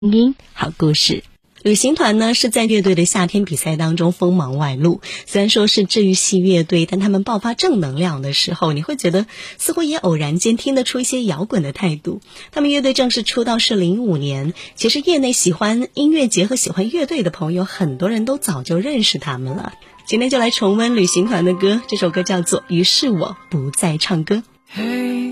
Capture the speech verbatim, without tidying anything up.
音好故事。旅行团呢是在乐队的夏天比赛当中锋芒外露，虽然说是治愈系乐队，但他们爆发正能量的时候，你会觉得似乎也偶然间听得出一些摇滚的态度。他们乐队正式出道是零五年，其实业内喜欢音乐节和喜欢乐队的朋友，很多人都早就认识他们了。今天就来重温旅行团的歌，这首歌叫做《于是我不再唱歌》。 嘿，